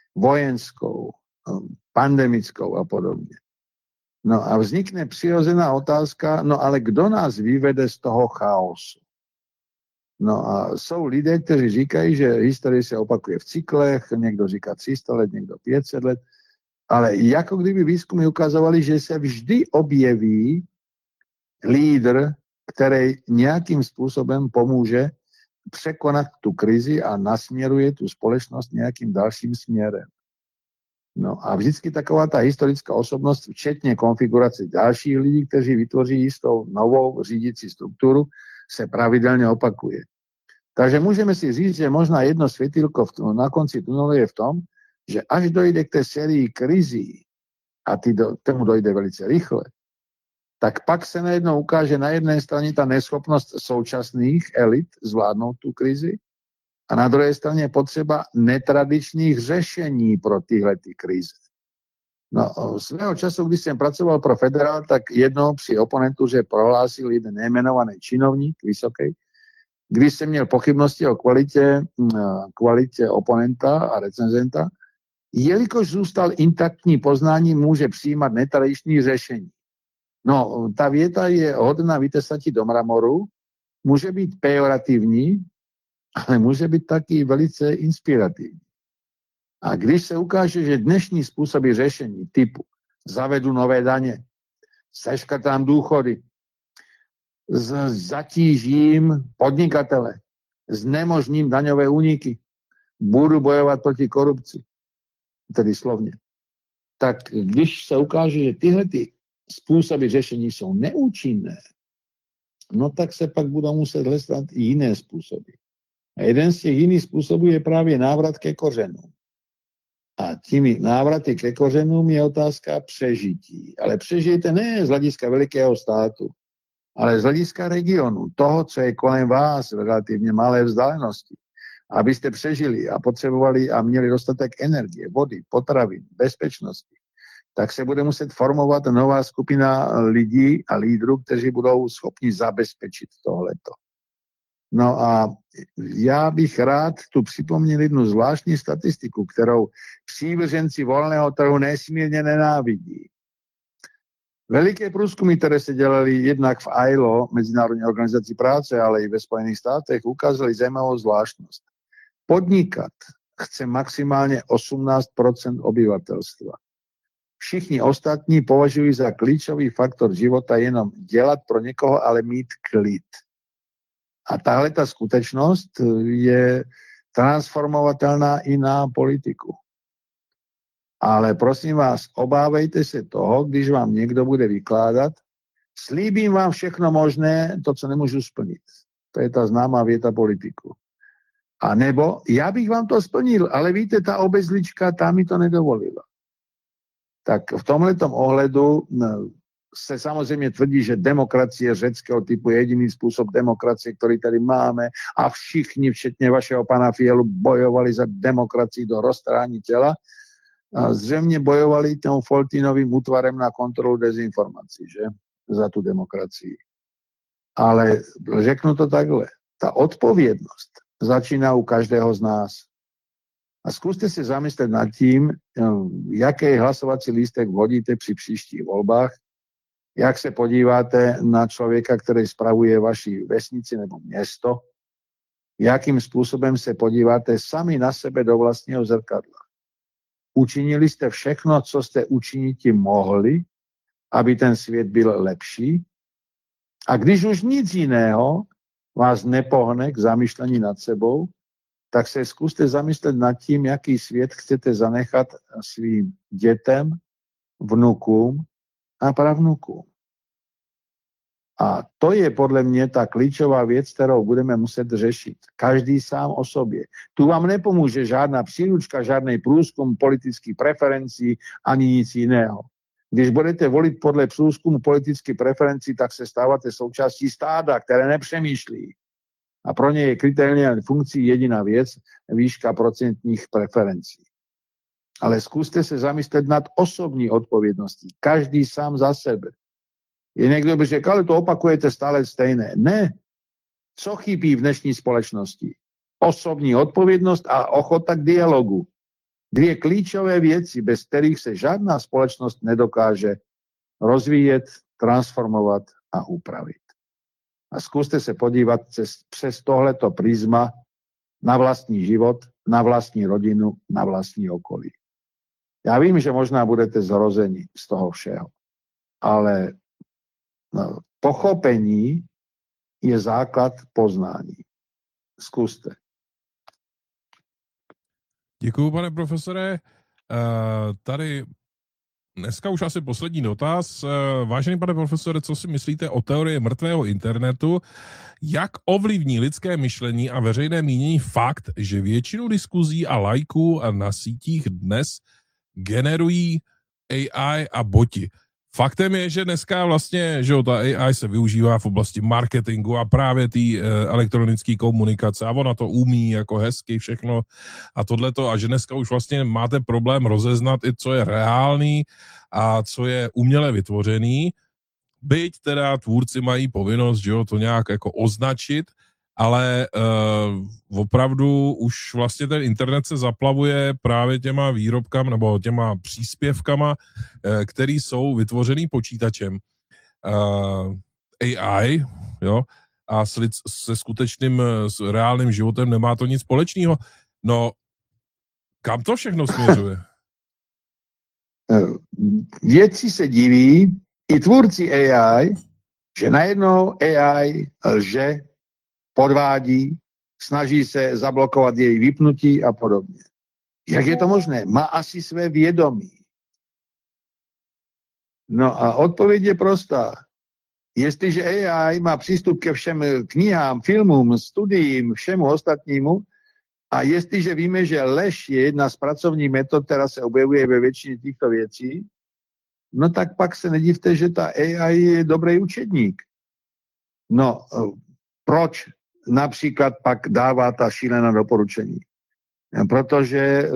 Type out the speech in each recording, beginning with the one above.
vojenskou, pandemickou a podobne. No a vznikne přirozená otázka, no ale kdo nás vyvede z toho chaosu? No a jsou lidé, kteří říkají, že historie se opakuje v cyklech, někdo říká 300 let, někdo 500 let, ale jako kdyby výzkumy ukazovali, že se vždy objeví lídr, který nějakým způsobem pomůže překonat tu krizi a nasměruje tu společnost nějakým dalším směrem. No a vždycky taková ta historická osobnost, včetně konfigurace dalších lidí, kteří vytvoří jistou novou řídící strukturu, se pravidelně opakuje. Takže můžeme si říct, že možná jedno světýlko na konci tunelu je v tom, že až dojde k té sérii krizí, a tomu dojde velice rychle, tak pak se najednou ukáže na jedné straně ta neschopnost současných elit zvládnout tu krizi a na druhé straně je potřeba netradičních řešení pro tyhlety krize. No, svého času, když jsem pracoval pro Federál, tak jednou při oponentuře prohlásil jeden nejmenovaný činovník vysoký, když jsem měl pochybnosti o kvalitě oponenta a recenzenta, jelikož zůstal intaktní poznání, může přijímat netradiční řešení. No, ta věta je hodná vytesati do mramoru, může být pejorativní, ale může být taky velice inspirativní. A když se ukáže, že dnešní způsoby řešení typu zavedu nové daně, seškrtám důchody, zatížím podnikatele, znemožním daňové úniky, budu bojovat proti korupci, tedy slovně. Tak když se ukáže, že tyhle způsoby řešení jsou neúčinné, no tak se pak budou muset hledat i jiné způsoby. A jeden z těch jiných způsobů je právě návrat ke kořenům. A těmi návraty ke kořenům je otázka přežití. Ale přežijete ne z hlediska velikého státu, ale z hlediska regionu, toho, co je kolem vás v relativně malé vzdálenosti. Abyste přežili a potřebovali a měli dostatek energie, vody, potravin, bezpečnosti, tak se bude muset formovat nová skupina lidí a lídrů, kteří budou schopni zabezpečit tohleto. No a já bych rád tu připomněl jednu zvláštní statistiku, kterou přívrženci volného trhu nesmírně nenávidí. Veliké průzkumy, které se dělaly jednak v ILO, Mezinárodní organizaci práce, ale i ve Spojených státech, ukázaly zajímavou zvláštnost. Podnikat chce maximálně 18% obyvatelstva. Všichni ostatní považují za klíčový faktor života jenom dělat pro někoho, ale mít klid. A tahle ta skutečnost je transformovatelná i na politiku. Ale prosím vás, obávejte se toho, když vám někdo bude vykládat, slíbím vám všechno možné, to, co nemůžu splnit. To je ta známá věta politiku. A nebo já bych vám to splnil, ale víte, ta obezlička, ta mi to nedovolila. Tak v tomhletom ohledu se samozřejmě tvrdí, že demokracie řeckého typu je jediný způsob demokracie, který tady máme a všichni, včetně vašeho pana Fialu, bojovali za demokracii do roztrhání těla a zřejmě bojovali tím Foltinovým útvarem na kontrolu dezinformací, že? Za tu demokracii. Ale řeknu to takhle, ta odpovědnost začíná u každého z nás. A zkuste si zamyslet nad tím, jaký hlasovací lístek vodíte při příštích volbách, jak se podíváte na člověka, který spravuje vaši vesnici nebo město, jakým způsobem se podíváte sami na sebe do vlastního zrcadla. Učinili jste všechno, co jste učiniti mohli, aby ten svět byl lepší. A když už nic jiného vás nepohne k zamýšlení nad sebou, tak se zkuste zamyslet nad tím, jaký svět chcete zanechat svým dětem, vnukům a pravnukům. A to je podle mě ta klíčová věc, kterou budeme muset řešit. Každý sám o sobě. Tu vám nepomůže žádná příručka, žádný průzkum politických preferencí ani nic jiného. Když budete volit podle průzkumu politických preferencí, tak se stáváte součástí stáda, které nepřemýšlí. A pro ně je kritériální funkcí jediná věc, výška procentních preferencí. Ale zkuste se zamyslet nad osobní odpovědností. Každý sám za sebe. Je někdo by řekl, ale to opakujete stále stejné. Ne. Co chybí v dnešní společnosti? Osobní odpovědnost a ochota k dialogu. Dvě klíčové věci, bez kterých se žádná společnost nedokáže rozvíjet, transformovat a upravit. A zkuste se podívat přes tohleto prisma na vlastní život, na vlastní rodinu, na vlastní okolí. Já vím, že možná budete zrozeni z toho všeho, ale pochopení je základ poznání. Zkuste. Děkuju, pane profesore. Tady dneska už asi poslední dotaz. Vážený pane profesore, co si myslíte o teorii mrtvého internetu? Jak ovlivní lidské myšlení a veřejné mínění fakt, že většinu diskuzí a lajků na sítích dnes generují AI a boti? Faktem je, že dneska vlastně, že ta AI se využívá v oblasti marketingu a právě té elektronické komunikace a ona to umí jako hezky všechno a tohleto a že dneska už vlastně máte problém rozeznat i co je reálný a co je uměle vytvořený, byť teda tvůrci mají povinnost, že jo, to nějak jako označit, ale opravdu už vlastně ten internet se zaplavuje právě těma výrobkama nebo těma příspěvkama, které jsou vytvořený počítačem. AI, jo, a se skutečným, s reálným životem nemá to nic společného. No, kam to všechno směřuje? Vědci se diví, i tvůrci AI, že najednou AI lže, podvádí, snaží se zablokovat její vypnutí a podobně. Jak je to možné? Má asi své vědomí. No a odpověď je prostá. Jestliže AI má přístup ke všem knihám, filmům, studiím, všemu ostatnímu, a jestliže víme, že lež je jedna z pracovních metod, která se objevuje ve většině těchto věcí, no tak pak se nedivte, že ta AI je dobrý učedník. No, proč například pak dává ta šílená doporučení? Protože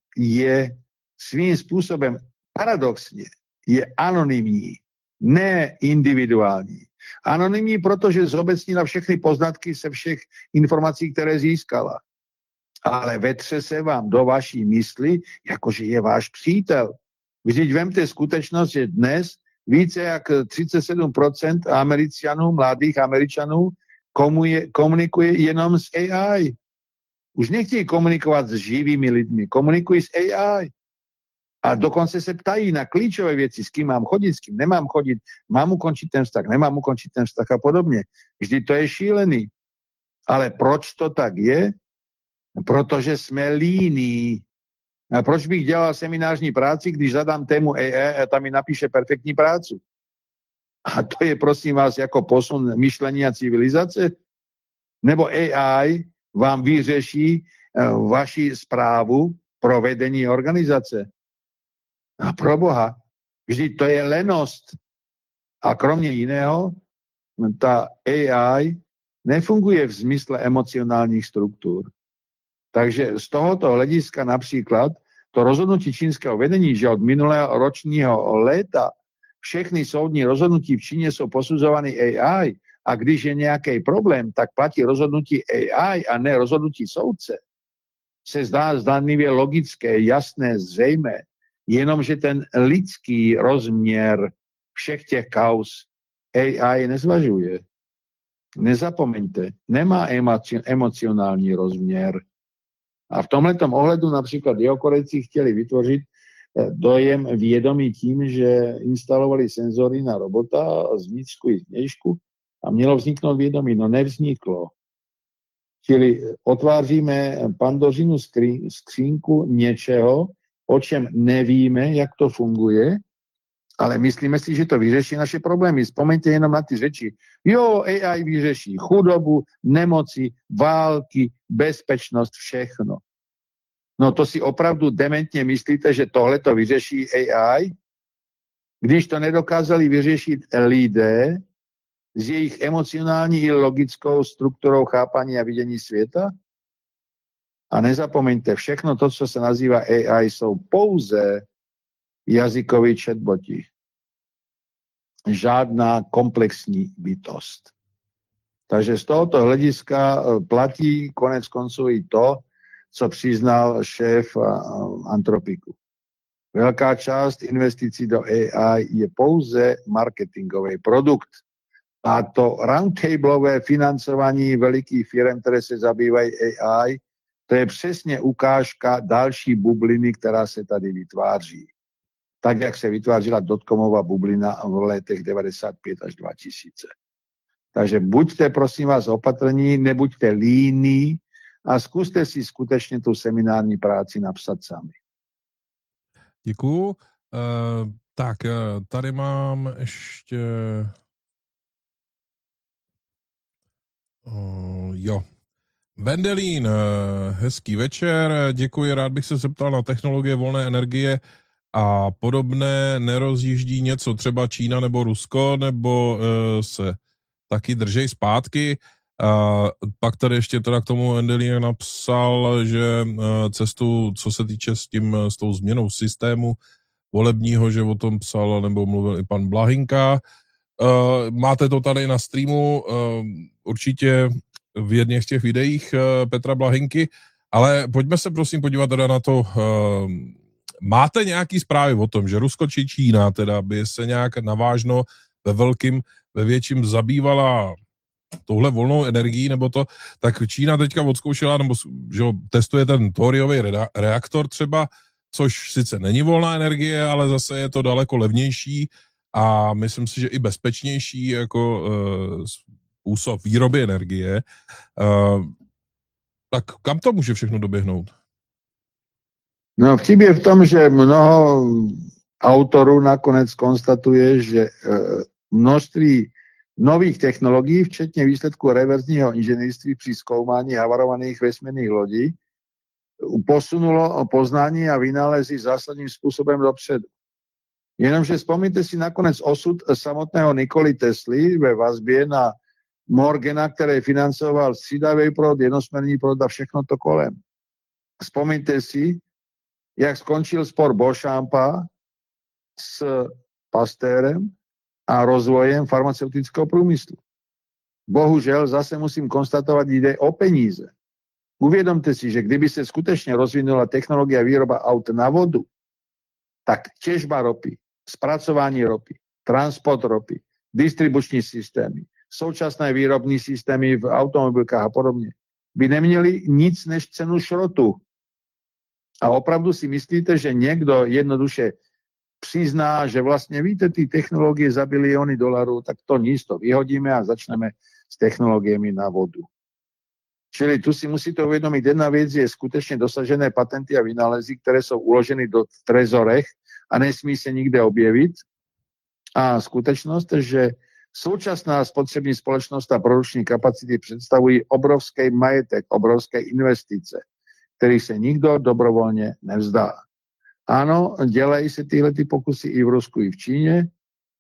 je svým způsobem paradoxně je anonymní, ne individuální. Anonymní, protože zobecnila všechny poznatky se všech informací, které získala. Ale vetře se vám do vaší mysli, jakože je váš přítel. Vždyť vemte skutečnost, že dnes více jak 37% Američanů, mladých Američanů komunikuje jenom s AI. Už nechtějí komunikovat s živými lidmi, komunikují s AI. A dokonce se ptají na klíčové věci, s kým mám chodit, s kým nemám chodit, mám ukončit ten vztah, nemám ukončit ten vztah a podobně. Vždy to je šílený. Ale proč to tak je? Protože jsme líní. A proč bych dělal seminářní práci, když zadám tému AI a tam mi napíše perfektní práci? A to je, prosím vás, jako posun myšlení a civilizace? Nebo AI vám vyřeší vaši správu pro vedení organizace? A pro Boha, vždyť to je lenost. A kromě jiného, ta AI nefunguje v zmysle emocionálních struktur. Takže z tohoto hlediska například to rozhodnutí čínského vedení, že od minulého ročního léta všechny soudní rozhodnutí v Číně jsou posuzovány AI a když je nějaký problém, tak platí rozhodnutí AI a ne rozhodnutí soudce, se zdá zdánlivě logické, jasné, zřejmé, jenomže ten lidský rozměr všech těch kauz AI nezvažuje. Nezapomeňte, nemá emocionální rozměr. A v tomhletom ohledu například Jihokorejci chtěli vytvořit dojem vědomí tím, že instalovali senzory na robota z vnitřku i zvnějšku a mělo vzniknout vědomí. No nevzniklo. Čili otváříme Pandořinu skřínku něčeho, o čem nevíme, jak to funguje, ale myslíme si, že to vyřeší naše problémy. Vzpomeňte jenom na ty řeči. Jo, AI vyřeší chudobu, nemoci, války, bezpečnost, všechno. No to si opravdu dementně myslíte, že tohle to vyřeší AI? Když to nedokázali vyřešit lidé s jejich emocionální i logickou strukturou chápání a vidění světa? A nezapomeňte, všechno to, co se nazývá AI, jsou pouze jazykoví chatboti. Žádná komplexní bytost. Takže z tohoto hlediska platí konec konců i to, co přiznal šéf Antropiku. Veľká časť investícií do AI je pouze marketingový produkt. A to roundtableové financování velikých firm, které se zabývají AI, to je přesně ukážka další bubliny, která se tady vytváří. Tak, jak se vytvářila dotcomová bublina v letech 95 až 2000. Takže buďte, prosím vás, opatrní, nebuďte líní a zkuste si skutečně tu seminární práci napsat sami. Děkuju. Tak, tady mám ještě... Jo. Vendelín, hezký večer, děkuji, rád bych se zeptal na technologie volné energie a podobné. Nerozjíždí něco třeba Čína nebo Rusko, nebo se taky držej zpátky? Pak tady ještě teda k tomu Vendelín napsal, že cestu, co se týče s tou změnou systému volebního, že o tom psal nebo mluvil i pan Blahinka. Máte to tady na streamu, určitě v jedných z těch videích Petra Blahinky, ale pojďme se prosím podívat teda na to, máte nějaký zprávy o tom, že Rusko či Čína teda by se nějak navážno ve větším zabývala touhle volnou energií, nebo to, tak Čína teďka odzkoušela, nebo že testuje ten thoriový reaktor třeba, což sice není volná energie, ale zase je to daleko levnější a myslím si, že i bezpečnější jako způsob výroby energie. Tak kam to může všechno doběhnout? No vtip je v tom, že mnoho autorů nakonec konstatuje, že množství nových technologií, včetně výsledku reverzního inženýrství při zkoumání havarovaných vesmírných lodí, posunulo poznání a vynálezy zásadním způsobem dopředu. Jenomže vzpomněte si nakonec osud samotného Nikoli Tesly ve vazbě na Morgana, který financoval střídavý proud, jednosměrný proud a všechno to kolem. Vzpomněte si, jak skončil spor Beauchampa s Pasteurem a rozvojem farmaceutického průmyslu. Bohužel zase musím konstatovat, jde o peníze. Uvědomte si, že kdyby se skutečně rozvinula technologie výroba aut na vodu, tak těžba ropy, zpracování ropy, transport ropy, distribuční systémy, současné výrobní systémy v automobilkách a podobně, by neměly nic než cenu šrotu. A opravdu si myslíte, že někdo jednoduše přizná, že vlastně víte, ty technologie za biliony dolarů, tak to nic, to vyhodíme a začneme s technologiemi na vodu. Čili tu si musíte uvědomit, jedna věc je skutečně dosažené patenty a vynálezy, které jsou uloženy do trezorech a nesmí se nikde objevit. A skutečnost, že současná spotřební společnost a produkční kapacity představují obrovský majetek, obrovské investice, který se nikdo dobrovolně nevzdá. Ano, dělají se tyhle pokusy i v Rusku, i v Číně.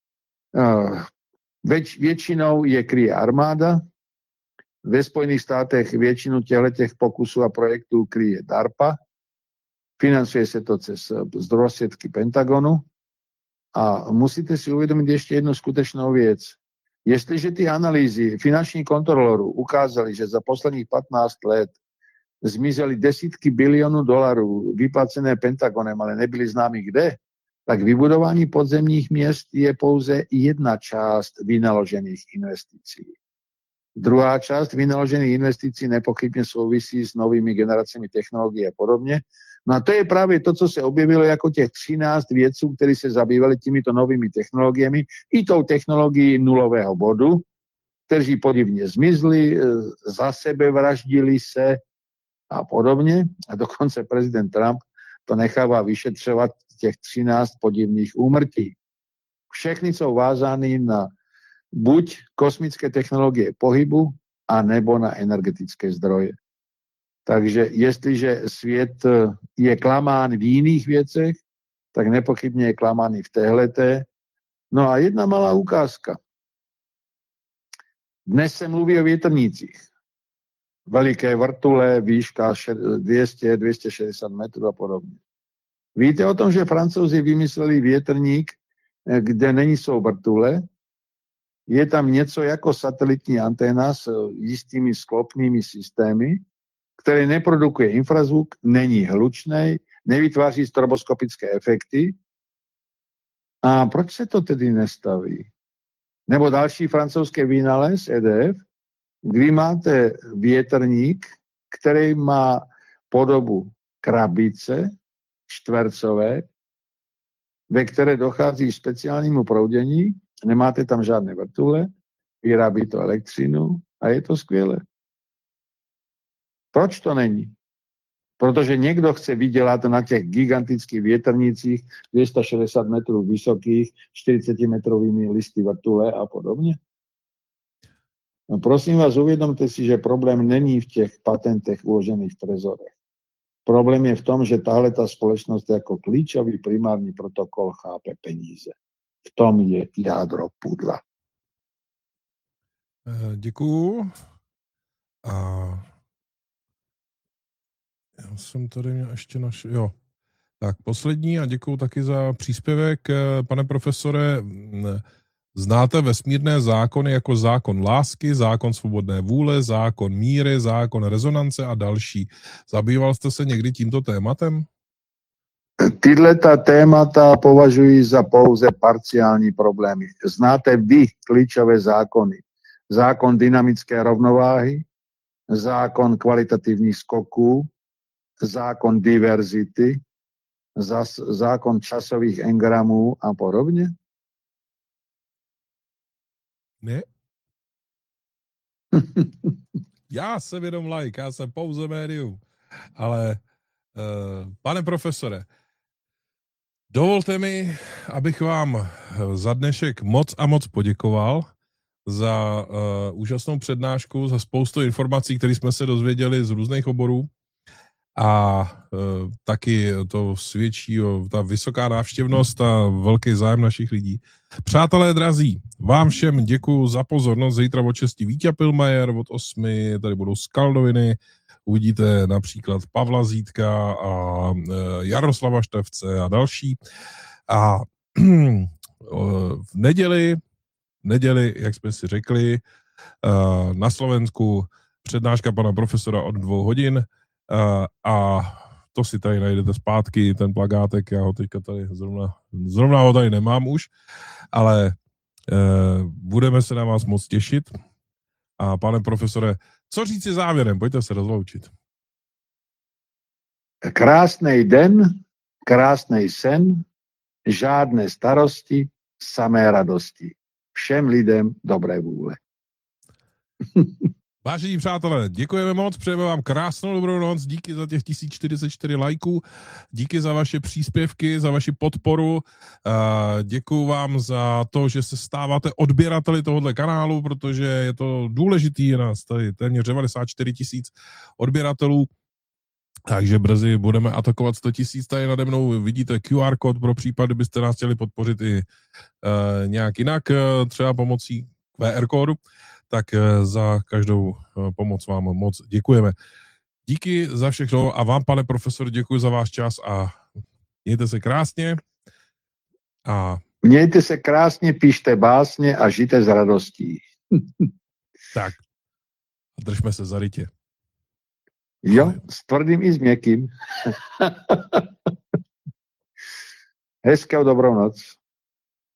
Většinou je kryje armáda. Ve Spojených státech většinu těchto pokusů a projektů kryje DARPA. Financuje se to cez zdrojsvědky Pentagonu. A musíte si uvědomit ještě jednu skutečnou věc. Jestliže ty analýzy finančních kontrolorů ukázaly, že za posledních 15 let zmizely desítky bilionů dolarů vyplacené Pentagonem, ale nebyly známy kde, tak vybudování podzemních měst je pouze jedna část vynaložených investicí. Druhá část vynaložených investicí nepochybně souvisí s novými generacemi technologií a podobně. No a to je právě to, co se objevilo jako těch 13 vědců, kteří se zabývali těmito novými technologiemi i tou technologií nulového bodu, kteří podivně zmizli, za sebe vraždili se a podobně. A dokonce prezident Trump to nechává vyšetřovat těch 13 podivných úmrtí. Všechny jsou vázány na buď kosmické technologie pohybu, a nebo na energetické zdroje. Takže jestliže svět je klamán v jiných věcech, tak nepochybně je klamán i v téhleté. No a jedna malá ukázka. Dnes se mluví o větrnících. Veliké vrtule, výška 200-260 metrů a podobně. Víte o tom, že Francouzi vymysleli větrník, kde nejsou vrtule, je tam něco jako satelitní anténa s jistými sklopnými systémy který neprodukuje infrazvuk, není hlučnej, nevytváří stroboskopické efekty. A proč se to tedy nestaví? Nebo další francouzský vynález EDF, kdy máte větrník, který má podobu krabice čtvercové, ve které dochází speciálnímu proudění, nemáte tam žádné vrtule, vyrábí to elektřinu a je to skvělé. Proč to není? Protože někdo chce vydělat na těch gigantických větrnicích 260 metrů vysokých, 40 metrovými listy vrtule a podobně. No prosím vás, uvědomte si, že problém není v těch patentech uložených v trezorech. Problém je v tom, že tahle ta společnost jako klíčový primární protokol chápe peníze. V tom je jádro pudla. Děkuju. A já jsem tady měl ještě našel, jo. Tak poslední a děkuju taky za příspěvek. Pane profesore, znáte vesmírné zákony jako zákon lásky, zákon svobodné vůle, zákon míry, zákon rezonance a další. Zabýval jste se někdy tímto tématem? Tyhle ta témata považuji za pouze parciální problémy. Znáte vy klíčové zákony. Zákon dynamické rovnováhy, zákon kvalitativních skoků, zákon diverzity, zákon časových engramů a podobně? Ne? Já jsem jenom laik, já jsem pouze médium. Ale pane profesore, dovolte mi, abych vám za dnešek moc a moc poděkoval za úžasnou přednášku, za spoustu informací, které jsme se dozvěděli z různých oborů. A taky to svědčí o ta vysoká návštěvnost a velký zájem našich lidí. Přátelé drazí, vám všem děkuju za pozornost. Zítra od 6 Víťa Pilmajer, od 8 tady budou Skaldoviny, uvidíte například Pavla Zítka a Jaroslava Števce a další. A v neděli, jak jsme si řekli, na Slovensku přednáška pana profesora od 2 hodin, a to si tady najdete zpátky, ten plakátek, já ho teďka tady zrovna ho tady nemám už, ale budeme se na vás moc těšit. A pane profesore, co říci závěrem? Pojďte se rozloučit. Krásný den, krásný sen, žádné starosti, samé radosti. Všem lidem dobré vůle. Vážení přátelé, děkujeme moc, přejeme vám krásnou dobrou noc, díky za těch 1044 lajků, díky za vaše příspěvky, za vaši podporu, děkuju vám za to, že se stáváte odběrateli tohoto kanálu, protože je to důležitý, je nás tady téměř 94 000 odběratelů, takže brzy budeme atakovat 100 000, tady nade mnou vidíte QR kód pro případ, kdybyste nás chtěli podpořit i nějak jinak, třeba pomocí QR kódu. Tak za každou pomoc vám moc děkujeme. Díky za všechno a vám, pane profesor, děkuji za váš čas a mějte se krásně. Mějte se krásně, píšte básně a žijte s radostí. Tak, držme se za rytě. Jo, s tvrdým i s měkkým. Hezkou dobrou noc.